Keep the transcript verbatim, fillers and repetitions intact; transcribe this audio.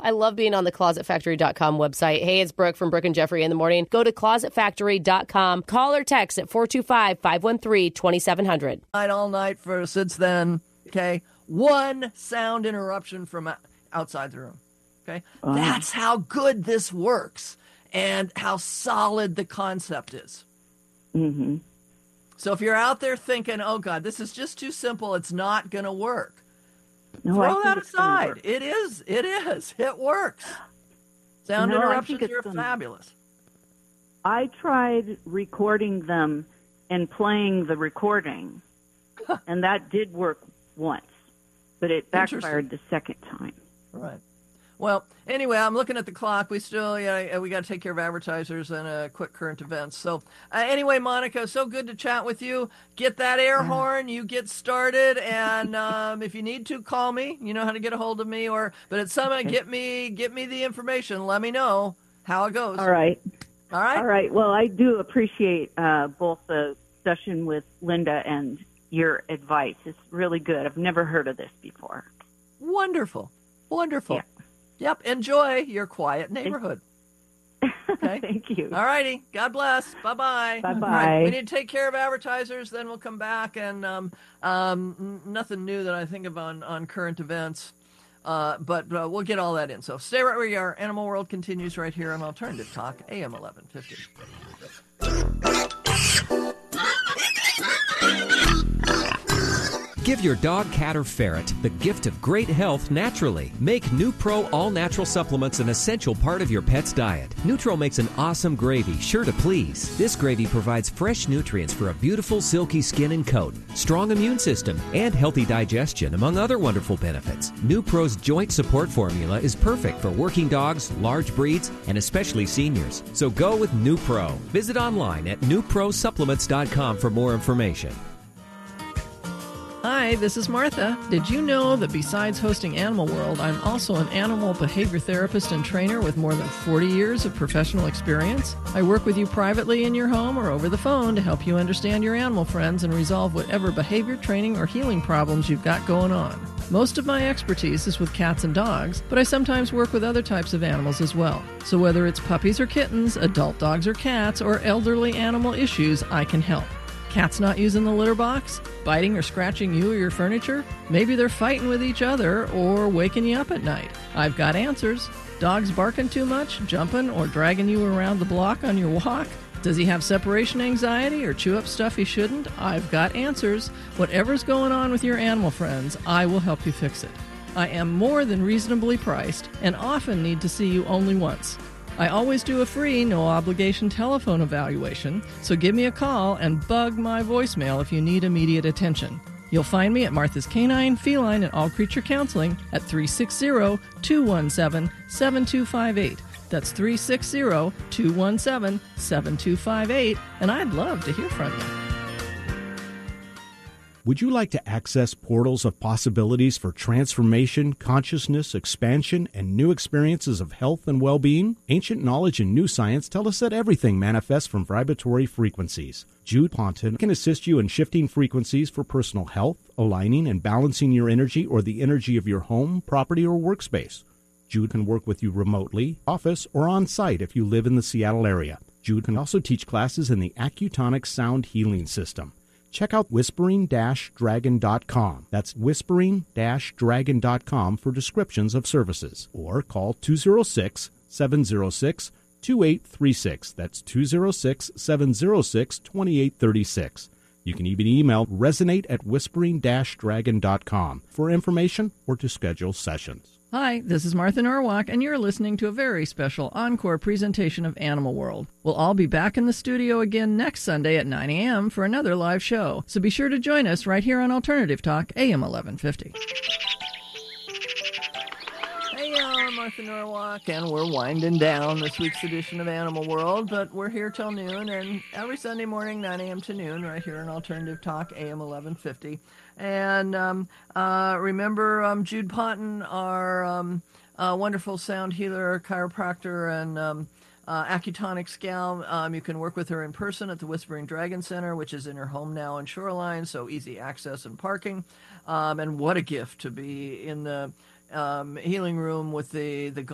I love being on the closet factory dot com website. Hey, it's Brooke from Brooke and Jeffrey in the morning. Go to closet factory dot com. Call or text at four two five, five one three, two seven zero zero. Night all night for since then. Okay. One sound interruption from outside the room. Okay. Uh-huh. That's how good this works and how solid the concept is. Mm-hmm. So if you're out there thinking, oh, God, this is just too simple, it's not going to work. No, Throw that aside. It is. It is. It works. Sound no, interruptions are gonna... fabulous. I tried recording them and playing the recording, and that did work once, but it backfired the second time. Right. Well, anyway, I'm looking at the clock. We still, yeah, we got to take care of advertisers and uh, quick current events. So, uh, anyway, Monica, so good to chat with you. Get that air uh, horn. You get started, and um, if you need to, call me. You know how to get a hold of me. Or, but at some point, okay. get me, get me the information. Let me know how it goes. All right. All right. All right. Well, I do appreciate uh, both the session with Linda and your advice. It's really good. I've never heard of this before. Wonderful. Wonderful. Yeah. Yep. Enjoy your quiet neighborhood. Okay. Thank you. All righty. God bless. Bye-bye. Bye-bye. Right. We need to take care of advertisers, then we'll come back. And um, um, nothing new that I think of on, on current events, uh, but uh, we'll get all that in. So stay right where you are. Animal World continues right here on Alternative Talk, A M eleven fifty. Give your dog, cat, or ferret the gift of great health naturally. Make NuPro all-natural supplements an essential part of your pet's diet. NuTro makes an awesome gravy, sure to please. This gravy provides fresh nutrients for a beautiful, silky skin and coat, strong immune system, and healthy digestion, among other wonderful benefits. NuPro's joint support formula is perfect for working dogs, large breeds, and especially seniors. So go with NuPro. Visit online at new pro supplements dot com for more information. Hi, this is Martha. Did you know that besides hosting Animal World, I'm also an animal behavior therapist and trainer with more than forty years of professional experience? I work with you privately in your home or over the phone to help you understand your animal friends and resolve whatever behavior, training, or healing problems you've got going on. Most of my expertise is with cats and dogs, but I sometimes work with other types of animals as well. So whether it's puppies or kittens, adult dogs or cats, or elderly animal issues, I can help. Cats not using the litter box? Biting or scratching you or your furniture? Maybe they're fighting with each other or waking you up at night. I've got answers. Dogs barking too much, jumping, or dragging you around the block on your walk? Does he have separation anxiety or chew up stuff he shouldn't? I've got answers. Whatever's going on with your animal friends, I will help you fix it. I am more than reasonably priced and often need to see you only once. I always do a free, no-obligation telephone evaluation, so give me a call and bug my voicemail if you need immediate attention. You'll find me at Martha's Canine, Feline, and All Creature Counseling at three six zero, two one seven, seven two five eight. That's three six zero, two one seven, seven two five eight, and I'd love to hear from you. Would you like to access portals of possibilities for transformation, consciousness, expansion, and new experiences of health and well-being? Ancient knowledge and new science tell us that everything manifests from vibratory frequencies. Jude Ponton can assist you in shifting frequencies for personal health, aligning and balancing your energy or the energy of your home, property, or workspace. Jude can work with you remotely, office, or on-site if you live in the Seattle area. Jude can also teach classes in the Accutonic Sound Healing System. Check out whispering dash dragon dot com. That's whispering dash dragon dot com for descriptions of services. Or call two oh six, seven oh six, two eight three six. That's two oh six, seven oh six, two eight three six. You can even email resonate at whispering dash dragon dot com for information or to schedule sessions. Hi, this is Martha Norwalk, and you're listening to a very special encore presentation of Animal World. We'll all be back in the studio again next Sunday at nine a.m. for another live show, so be sure to join us right here on Alternative Talk, A M eleven fifty. Hey, I'm Martha Norwalk, and we're winding down this week's edition of Animal World, but we're here till noon, and every Sunday morning, nine a.m. to noon, right here on Alternative Talk, A M eleven fifty. And um, uh, remember um, Jude Ponton, our um, uh, wonderful sound healer, chiropractor, and um, uh, Accutonics gal. Um, you can work with her in person at the Whispering Dragon Center, which is in her home now in Shoreline, so easy access and parking. Um, and what a gift to be in the um, healing room with the, the